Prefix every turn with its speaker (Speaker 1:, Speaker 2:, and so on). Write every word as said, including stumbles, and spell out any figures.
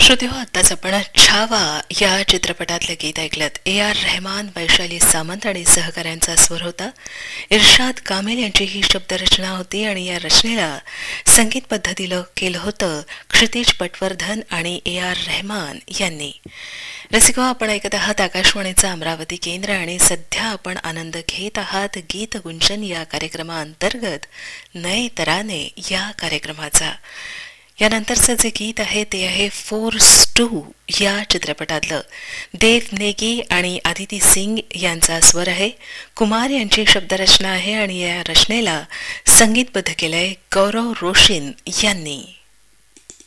Speaker 1: श्रोतेहो, आत्ताच आपण छावा या चित्रपटातलं गीत ऐकलत. ए आर रहमान, वैशाली सामंत आणि सहकाऱ्यांचा स्वर होता. इर्शाद कामिल यांची ही शब्दरचना होती आणि या रचनेला संगीतबद्ध दिलं केलं होतं क्षितिज पटवर्धन आणि ए आर रहमान यांनी. रसिको, आपण ऐकत आहात आकाशवाणीचा अमरावती केंद्र आणि सध्या आपण आनंद घेत आहात गीत गुंजन या कार्यक्रमाअंतर्गत नए तराने या कार्यक्रमाचा. यानंतरचं जे गीत आहे ते आहे फोर्स टू या चित्रपटातलं. देव नेगी आणि आदिती सिंग यांचा स्वर आहे. कुमार यांची शब्दरचना आहे आणि या रचनेला संगीतबद्ध केलंय गौरव रोशिन यांनी.